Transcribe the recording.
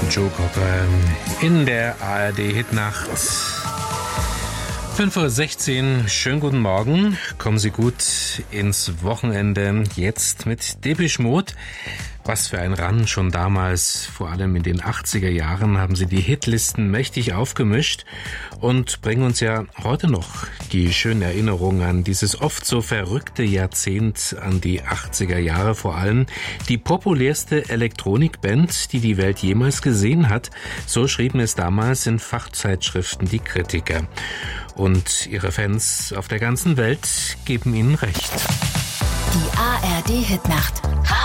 Joe Cocker in der ARD-Hitnacht. 5:16 Uhr, schönen guten Morgen. Kommen Sie gut ins Wochenende. Jetzt mit Depeche Mode. Was für ein Run schon damals, vor allem in den 80er Jahren, haben sie die Hitlisten mächtig aufgemischt und bringen uns ja heute noch die schönen Erinnerungen an dieses oft so verrückte Jahrzehnt, an die 80er Jahre vor allem. Die populärste Elektronikband, die die Welt jemals gesehen hat, so schrieben es damals in Fachzeitschriften die Kritiker. Und ihre Fans auf der ganzen Welt geben ihnen recht. Die ARD-Hitnacht.